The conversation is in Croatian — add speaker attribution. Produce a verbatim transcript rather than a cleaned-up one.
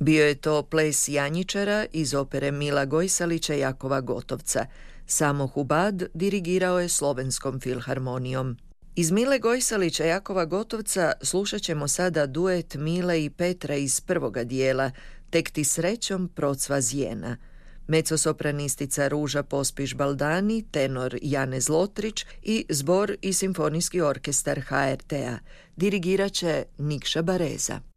Speaker 1: Bio je to ples Janjičara iz opere Mila Gojsalića Jakova Gotovca. Samo Hubad dirigirao je Slovenskom filharmonijom. Iz Mile Gojsalića Jakova Gotovca slušat ćemo sada duet Mile i Petra iz prvoga dijela, Tek ti srećom procva zjena. Mezzosopranistica Ruža Pospiš-Baldani, tenor Janez Lotrić i zbor i simfonijski orkestar ha er te a. Dirigirat će Nikša Bareza.